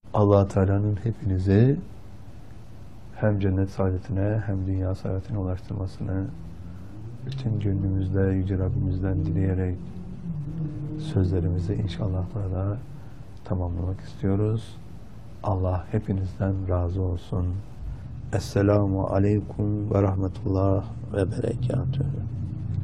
Allah Teala'nın hepinizi hem cennet saadetine hem dünya saadetine ulaştırmasını bütün gönlümüzde Yüce Rabbimizden dileyerek sözlerimizi inşallah burada tamamlamak istiyoruz. Allah hepinizden razı olsun. Esselamu Aleyküm ve Rahmetullah ve Berekatühü.